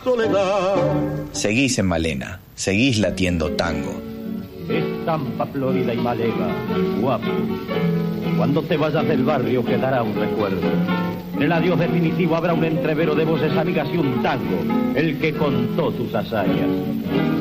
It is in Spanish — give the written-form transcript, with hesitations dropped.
soledad. Seguís en Malena, seguís latiendo tango. Estampa florida y malega, guapo. Cuando te vayas del barrio quedará un recuerdo. En el adiós definitivo habrá un entrevero de voces amigas y un tango, el que contó tus hazañas.